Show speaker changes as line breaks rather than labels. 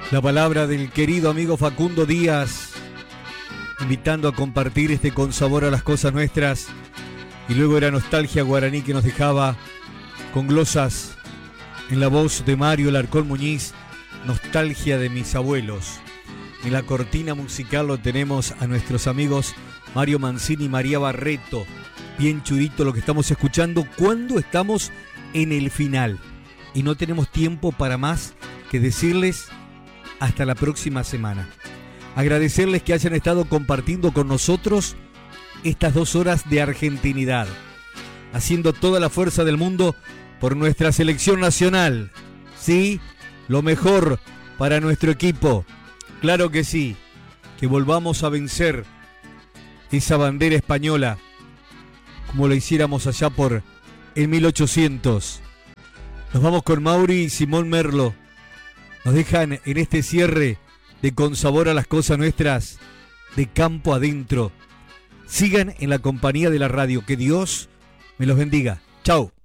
La palabra del querido amigo Facundo Díaz, invitando a compartir este Con Sabor a las Cosas Nuestras. Y luego era Nostalgia Guaraní que nos dejaba con glosas en la voz de Mario Larcón Muñiz, Nostalgia de mis abuelos. En la cortina musical lo tenemos a nuestros amigos Mario Mancini y María Barreto. Bien churito lo que estamos escuchando cuando estamos en el final. Y no tenemos tiempo para más que decirles hasta la próxima semana. Agradecerles que hayan estado compartiendo con nosotros estas 2 horas de argentinidad, haciendo toda la fuerza del mundo por nuestra selección nacional. Sí, lo mejor para nuestro equipo. Claro que sí, que volvamos a vencer esa bandera española como lo hiciéramos allá por el 1800. Nos vamos con Mauri y Simón Merlo. Nos dejan en este cierre de Con Sabor a las Cosas Nuestras, de campo adentro. Sigan en la compañía de la radio. Que Dios me los bendiga. Chau.